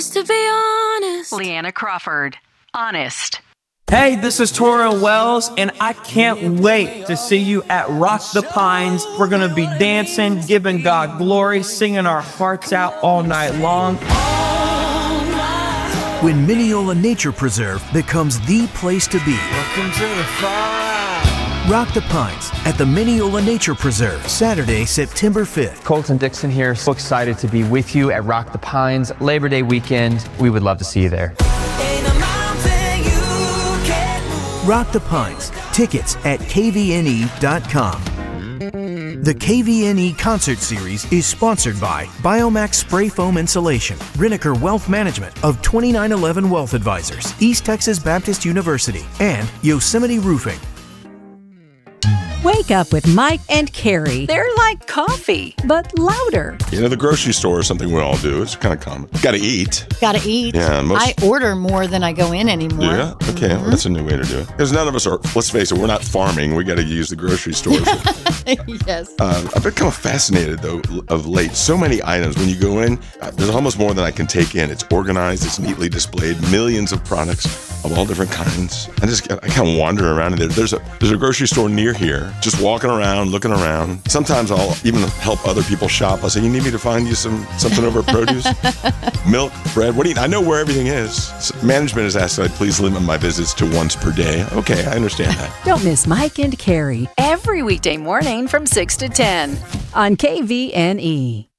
Just to be honest. Leanna Crawford, Honest. Hey, this is Tora Wells, and I can't wait to see you at Rock the Pines. We're going to be dancing, giving God glory, singing our hearts out all night long. When Mineola Nature Preserve becomes the place to be. Welcome to the far. Rock the Pines at the Mineola Nature Preserve, Saturday, September 5th. Colton Dixon here, so excited to be with you at Rock the Pines Labor Day weekend. We would love to see you there. Rock the Pines. Tickets at kvne.com. The KVNE Concert Series is sponsored by Biomax Spray Foam Insulation, Riniker Wealth Management of 2911 Wealth Advisors, East Texas Baptist University, and Yosemite Roofing. Wake up with Mike and Carrie. They're like coffee, but louder. You know, the grocery store is something we all do. It's kind of common. Gotta eat. Gotta eat. Yeah, I order more than I go in anymore. Yeah? Okay, well, that's a new way to do it. Because none of us are, let's face it, we're not farming. We got to use the grocery store. Yes. I've become fascinated, though, of late. So many items. When you go in, there's almost more than I can take in. It's organized. It's neatly displayed. Millions of products of all different kinds. I kind of wander around, and there's a grocery store near here. Just walking around, looking around. Sometimes I'll even help other people shop. I'll say, you need me to find you something over produce? Milk, bread, what do you, I know where everything is. So management has asked that I please limit my visits to once per day. Okay, I understand that. Don't miss Mike and Carrie Every weekday morning from 6 to 10 on KVNE.